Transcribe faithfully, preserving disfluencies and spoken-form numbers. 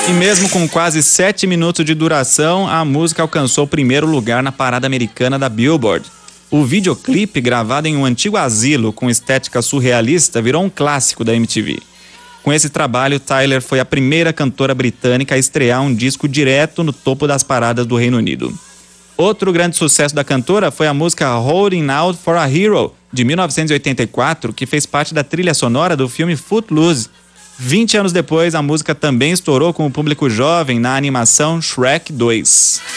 E mesmo com quase sete minutos de duração, a música alcançou o primeiro lugar na parada americana da Billboard. O videoclipe, gravado em um antigo asilo com estética surrealista, virou um clássico da M T V. Com esse trabalho, Tyler foi a primeira cantora britânica a estrear um disco direto no topo das paradas do Reino Unido. Outro grande sucesso da cantora foi a música Holding Out for a Hero, de mil novecentos e oitenta e quatro, que fez parte da trilha sonora do filme Footloose. vinte anos depois, a música também estourou com o público jovem na animação Shrek dois.